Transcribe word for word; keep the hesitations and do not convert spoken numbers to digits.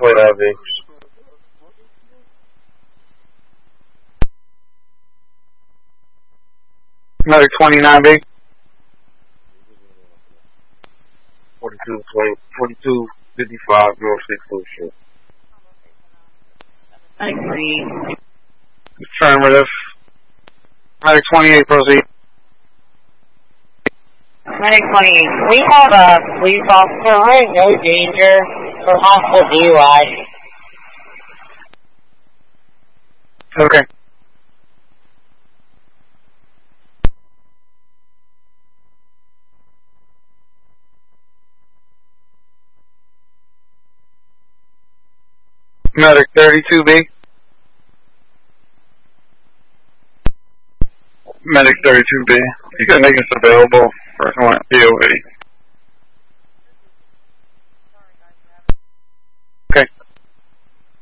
Detroit I V. Medic twenty-nine B. forty-two, twenty, forty-two, fifty-five, North six oh shit. I agree. Affirmative. Medic twenty-eight, proceed. Medic twenty-eight. We have a police officer. We're in no danger from possible D U I. Okay. Medic thirty-two B. Medic thirty-two B. You can make us available for P O V.